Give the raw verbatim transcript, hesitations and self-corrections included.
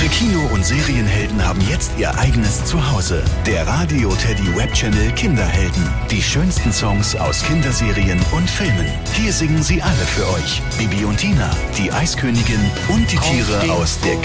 Unsere Kino- und Serienhelden haben jetzt ihr eigenes Zuhause. Der Radio Teddy Webchannel Kinderhelden. Die schönsten Songs aus Kinderserien und Filmen. Hier singen sie alle für euch. Bibi und Tina, die Eiskönigin und die Tiere aus der